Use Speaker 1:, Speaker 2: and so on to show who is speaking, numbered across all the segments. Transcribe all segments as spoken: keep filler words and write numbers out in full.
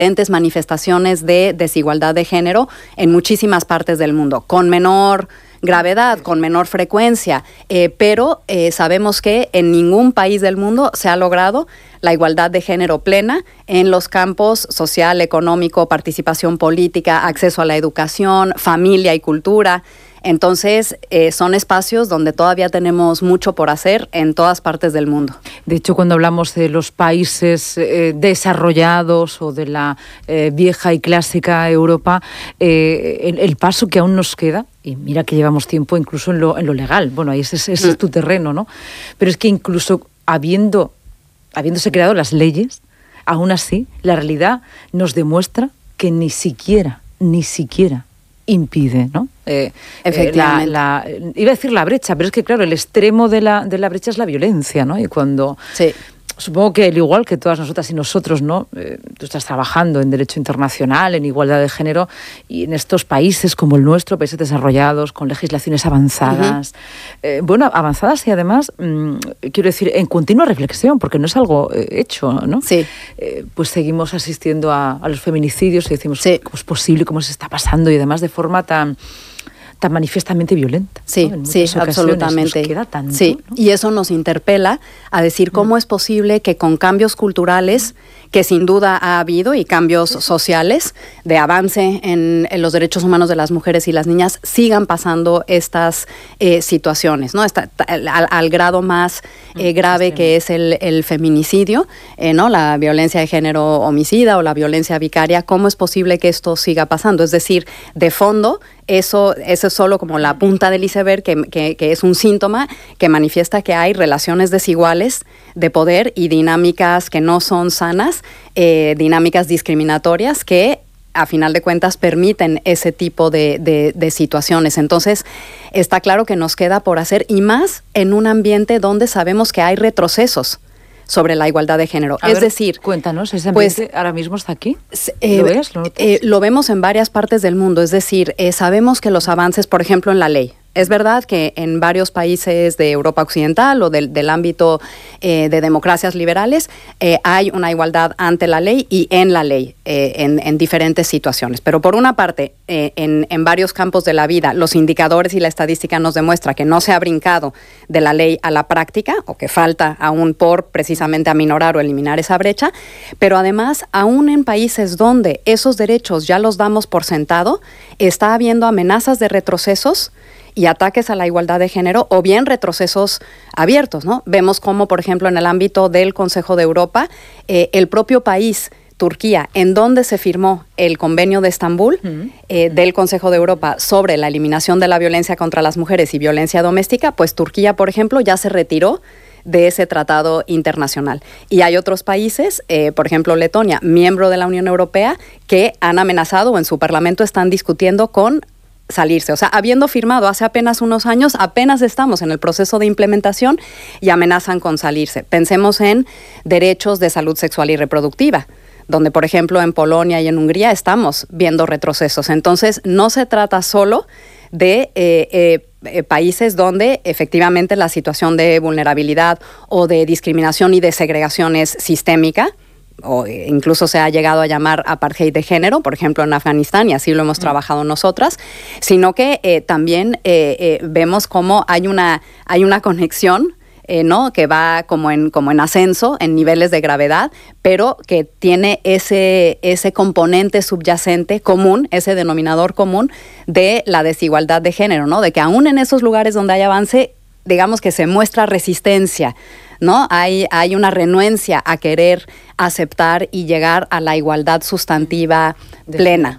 Speaker 1: diferentes manifestaciones de desigualdad de género en muchísimas partes del mundo, con menor gravedad, con menor frecuencia, eh, pero eh, sabemos que en ningún país del mundo se ha logrado la igualdad de género plena en los campos social, económico, participación política, acceso a la educación, familia y cultura. Entonces, eh, son espacios donde todavía tenemos mucho por hacer en todas partes del mundo.
Speaker 2: De hecho, cuando hablamos de los países eh, desarrollados o de la eh, vieja y clásica Europa, eh, el, el paso que aún nos queda, y mira que llevamos tiempo incluso en lo, en lo legal, bueno, ahí ese, ese mm. es tu terreno, ¿no? Pero es que incluso habiendo, habiéndose creado las leyes, aún así, la realidad nos demuestra que ni siquiera, ni siquiera impide, ¿no? Eh,
Speaker 1: Efectivamente.
Speaker 2: Eh, la, la, iba a decir la brecha, pero es que, claro, el extremo de la, de la brecha es la violencia, ¿no? Y cuando...
Speaker 1: Sí.
Speaker 2: Supongo que al igual que todas nosotras y nosotros, ¿no? Eh, tú estás trabajando en derecho internacional, en igualdad de género, y en estos países como el nuestro, países desarrollados, con legislaciones avanzadas, uh-huh. eh, bueno, avanzadas y además, mmm, quiero decir, en continua reflexión, porque no es algo eh, hecho, ¿no?
Speaker 1: Sí.
Speaker 2: Eh, pues seguimos asistiendo a, a los feminicidios y decimos,
Speaker 1: sí.
Speaker 2: ¿cómo es posible? ¿Cómo se está pasando? Y además de forma tan... tan manifiestamente violenta.
Speaker 1: Sí,
Speaker 2: ¿no?
Speaker 1: sí, absolutamente.
Speaker 2: Nos queda tanto,
Speaker 1: sí,
Speaker 2: ¿no?
Speaker 1: Y eso nos interpela a decir cómo mm. es posible que con cambios culturales, que sin duda ha habido, y cambios sociales de avance en, en los derechos humanos de las mujeres y las niñas, sigan pasando estas eh, situaciones, ¿no? Esta, al, al grado más eh, grave que es el, el feminicidio, eh, ¿no? La violencia de género homicida o la violencia vicaria. ¿Cómo es posible que esto siga pasando? Es decir, de fondo, Eso, eso es solo como la punta del iceberg, que, que, que es un síntoma que manifiesta que hay relaciones desiguales de poder y dinámicas que no son sanas, eh, dinámicas discriminatorias que a final de cuentas permiten ese tipo de, de, de situaciones. Entonces, está claro que nos queda por hacer, y más en un ambiente donde sabemos que hay retrocesos sobre la igualdad de género.
Speaker 2: A
Speaker 1: es
Speaker 2: ver,
Speaker 1: decir,
Speaker 2: cuéntanos, ¿ese ambiente pues, ahora mismo está aquí?
Speaker 1: Eh,
Speaker 2: ¿Lo ves? ¿Lo notas?
Speaker 1: Eh, lo vemos en varias partes del mundo. Es decir, eh, sabemos que los avances, por ejemplo, en la ley. Es verdad que en varios países de Europa Occidental o del, del ámbito eh, de democracias liberales eh, hay una igualdad ante la ley y en la ley eh, en, en diferentes situaciones. Pero por una parte, eh, en, en varios campos de la vida, los indicadores y la estadística nos demuestra que no se ha brincado de la ley a la práctica, o que falta aún por precisamente aminorar o eliminar esa brecha. Pero además, aún en países donde esos derechos ya los damos por sentado, está habiendo amenazas de retrocesos y ataques a la igualdad de género, o bien retrocesos abiertos, ¿no? Vemos cómo, por ejemplo, en el ámbito del Consejo de Europa, eh, el propio país, Turquía, en donde se firmó el convenio de Estambul, uh-huh. eh, del Consejo de Europa sobre la eliminación de la violencia contra las mujeres y violencia doméstica, pues Turquía, por ejemplo, ya se retiró de ese tratado internacional. Y hay otros países, eh, por ejemplo Letonia, miembro de la Unión Europea, que han amenazado o en su parlamento están discutiendo con salirse. O sea, habiendo firmado hace apenas unos años, apenas estamos en el proceso de implementación y amenazan con salirse. Pensemos en derechos de salud sexual y reproductiva, donde, por ejemplo, en Polonia y en Hungría estamos viendo retrocesos. Entonces, no se trata solo de eh, eh, eh, países donde efectivamente la situación de vulnerabilidad o de discriminación y de segregación es sistémica, o incluso se ha llegado a llamar apartheid de género, por ejemplo en Afganistán, y así lo hemos mm. trabajado nosotras, sino que eh, también eh, eh, vemos cómo hay una, hay una conexión, eh, ¿no? que va como en, como en ascenso, en niveles de gravedad, pero que tiene ese, ese componente subyacente común, ese denominador común de la desigualdad de género, ¿no? De que aún en esos lugares donde hay avance, digamos que se muestra resistencia, ¿no? Hay, hay una renuencia a querer aceptar y llegar a la igualdad sustantiva de plena.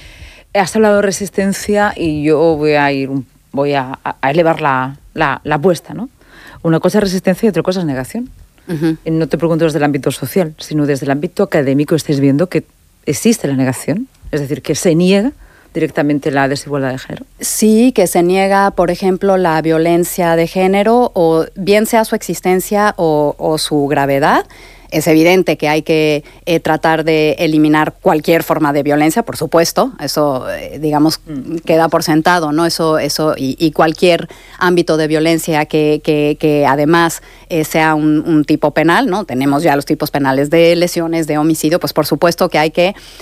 Speaker 2: Has hablado de resistencia y yo voy a ir, voy a, a elevar la, la, la apuesta, ¿no? Una cosa es resistencia y otra cosa es negación. Uh-huh. No te pregunto desde el ámbito social, sino desde el ámbito académico. Estáis viendo que existe la negación, es decir, que se niega directamente la desigualdad de género.
Speaker 1: Sí, que se niega, por ejemplo, la violencia de género, o bien sea su existencia o, o su gravedad, es evidente que hay que eh, tratar de eliminar cualquier forma de violencia, por supuesto, eso eh, digamos mm. queda por sentado, ¿no? Eso, eso y, y cualquier ámbito de violencia que, que, que además eh, sea un, un tipo penal, ¿no? Tenemos ya los tipos penales de lesiones, de homicidio, pues por supuesto que hay que